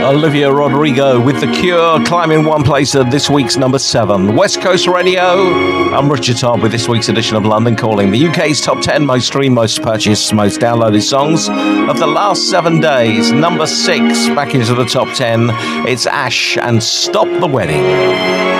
Olivia Rodrigo with The Cure climbing one place at this week's number 7. West Coast Radio. I'm Richard Todd with this week's edition of London Calling, the UK's top 10 most streamed, most purchased, most downloaded songs of the last 7 days. Number 6, back into the top 10. It's Ash and Stop the Wedding.